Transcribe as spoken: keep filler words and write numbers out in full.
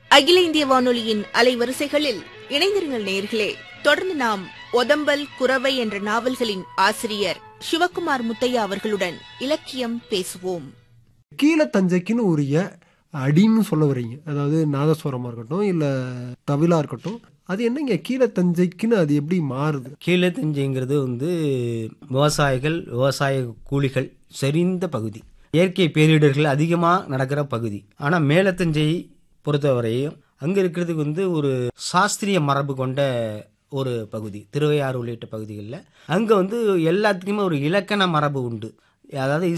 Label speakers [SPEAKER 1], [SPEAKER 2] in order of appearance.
[SPEAKER 1] அகில இந்திய வானொலியின் அலைவரிசைகளில் இணைந்திருங்கள் நேயர்களே. தொடர்ந்து நாம் ஒதம்பல் குரவை என்ற நாவல்களின் ஆசிரியர் சிவகுமார் முத்தையா அவர்களுடன் இலக்கியம் பேசுவோம்.
[SPEAKER 2] கீழத்தஞ்சைக்குன்னு உரிய அடின்னு சொல்ல வர்றீங்க, அதாவது நாதஸ்வரமா இருக்கட்டும் இல்ல தவிலா இருக்கட்டும், அது என்னங்க கீழத்தஞ்சைக்குன்னு அது எப்படி மாறுது?
[SPEAKER 3] கீழத்தஞ்சைங்கிறது வந்து விவசாயிகள் விவசாய கூலிகள் செறிந்த பகுதி, இயற்கை பேரிடர்கள் அதிகமாக நடக்கிற பகுதி. ஆனால் மேலத்தஞ்சை பொறுத்தவரையும் அங்கே இருக்கிறதுக்கு வந்து ஒரு சாஸ்திரிய மரபு கொண்ட ஒரு பகுதி. திருவையாறு உள்ளிட்ட பகுதிகளில் அங்கே வந்து எல்லாத்துக்குமே ஒரு இலக்கண மரபு உண்டு. அதாவது